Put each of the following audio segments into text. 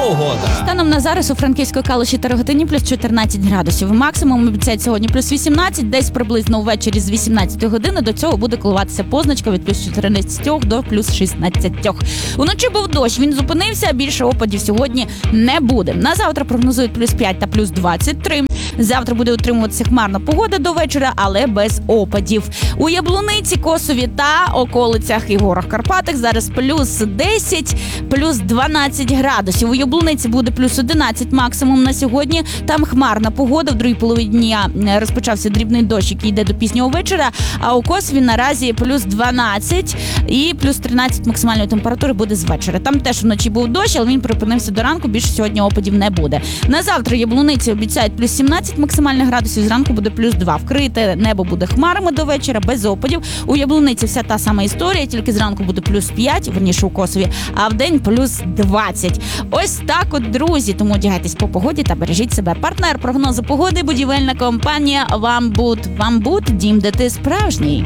Погода. Станом на зараз у Франківської Калуші та Рогатині плюс 14 градусів. Максимум обіцяють сьогодні плюс 18, десь приблизно увечері з 18 години до цього буде коливатися позначка від плюс 14 до плюс 16. Уночі був дощ, він зупинився, більше опадів сьогодні не буде. На завтра прогнозують плюс 5 та плюс 23. Завтра буде утримуватися хмарна погода до вечора, але без опадів. У Яблуниці, Косові та околицях і горах Карпатах зараз плюс 10, плюс 12 градусів. У Яблуниці буде плюс 11 максимум на сьогодні. Там хмарна погода. В другій половині дня розпочався дрібний дощ, який йде до пізнього вечора. А у Косові наразі плюс 12 і плюс 13 максимальної температури буде з вечора. Там теж вночі був дощ, але він припинився до ранку. Більше сьогодні опадів не буде. На завтра Яблуниці обіцяють плюс 17 максимальних градусів, зранку буде плюс 2. Вкрите небо буде хмарами до вечора, без опадів. У Яблуниці вся та сама історія, тільки зранку буде плюс 5, верніше у Косові, а в день плюс 20. Ось так от, друзі, тому одягайтесь по погоді та бережіть себе. Партнер прогнозу погоди – будівельна компанія «Вамбут». «Вамбут» – дім, де ти справжній.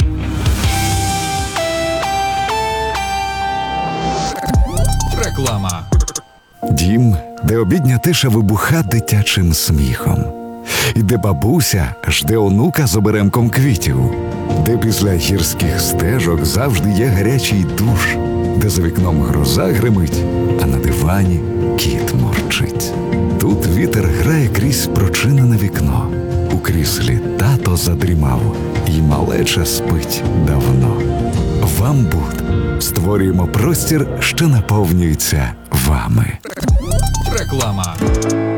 Реклама. Дім, де обідня тиша вибуха дитячим сміхом. І де бабуся жде онука з оберемком квітів. Де після гірських стежок завжди є гарячий душ. Де за вікном гроза гримить, а на дивані кіт морчить. Тут вітер грає крізь прочинене вікно. У кріслі тато задрімав, і малеча спить давно. «Вамбут» – створюємо простір, що наповнюється вами. Реклама.